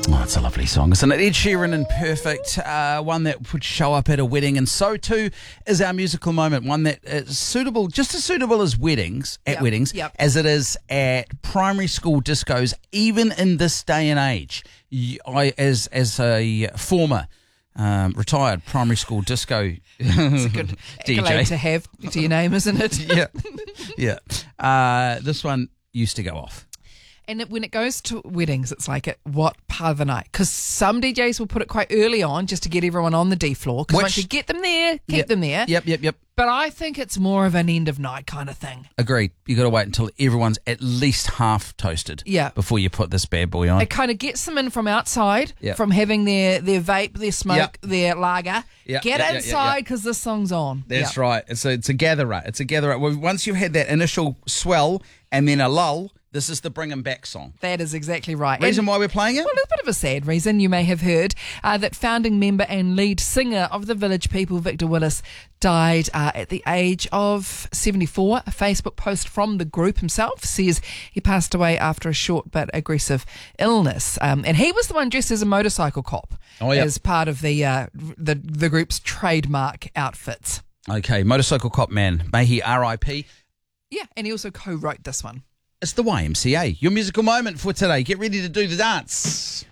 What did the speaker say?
Oh, it's a lovely song, isn't it? Ed Sheeran and Perfect, one that would show up at a wedding, and so too is our musical moment, one that is suitable, just as suitable as weddings, as it is at primary school discos, even in this day and age. As a former retired primary school disco it's a good DJ to have to your name, isn't it? yeah. This one used to go off. And when it goes to weddings, it's like at what part of the night? Because some DJs will put it quite early on just to get everyone on the D floor. Because once you get them there, keep them there. Yep. But I think it's more of an end of night kind of thing. Agreed. You got to wait until everyone's at least half toasted. Before you put this bad boy on. It kind of gets them in from outside, from having their vape, their smoke, their lager. Get inside because this song's on. That's right. It's a gatherer. It's a gatherer. Well, once you've had that initial swell and then a lull, this is the Bring 'Em Back song. That is exactly right. Reason why we're playing it? Well, a little bit of a sad reason. You may have heard that founding member and lead singer of the Village People, Victor Willis, died at the age of 74. A Facebook post from the group himself says he passed away after a short but aggressive illness. And he was the one dressed as a motorcycle cop as part of the group's trademark outfits. Okay, motorcycle cop man. May he R.I.P. Yeah, and he also co-wrote this one. It's the YMCA. Your musical moment for today. Get ready to do the dance.